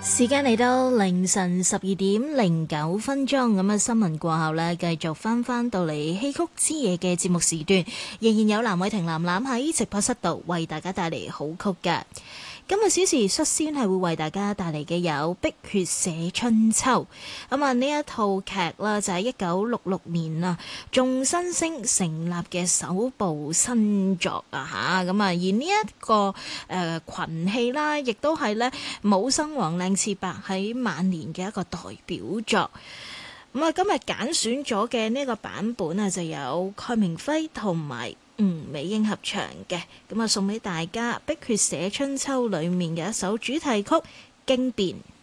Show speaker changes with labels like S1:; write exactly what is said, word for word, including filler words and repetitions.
S1: 時間嚟到凌晨十二點零九分鐘，咁啊新聞過後呢，繼續翻翻到嚟戲曲之夜嘅節目時段，仍然有藍偉霆藍藍喺直播室度為大家帶嚟好曲嘅。今日小時率先係會為大家帶嚟嘅有《碧血寫春秋》，咁啊呢一套劇啦就係一九六六年啊眾新星成立嘅首部新作啊吓，咁啊而呢、這、一個誒、呃、群戲啦，亦都係咧武生王靚次伯喺晚年嘅一個代表作。咁啊今日揀選咗嘅呢個版本啊，就有蓋明輝同埋吳美英合唱嘅，咁啊送俾大家《碧血寫春秋》裏面嘅一首主題曲《驚變》。